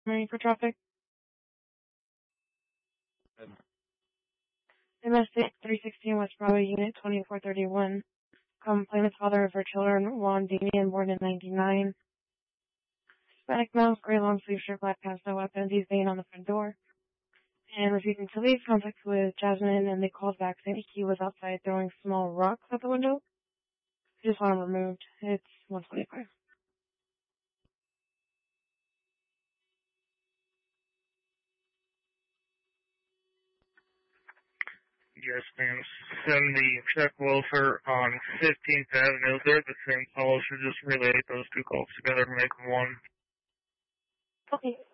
Ready for traffic? And Domestic 316 West Broadway, Unit 2431. Complainant's father of her children, Juan Damian, born in 1999. Hispanic male, gray long sleeve shirt, black pants, no weapons. He's banging on the front door. And refusing to leave, contact with Jasmine, and they called back saying he was outside throwing small rocks out the window. They just want him removed. It's 125. Yes, ma'am. 70 Chuck Wilfer on 15th Avenue. They're the same call. Should just relate those two calls together and make them one. Okay.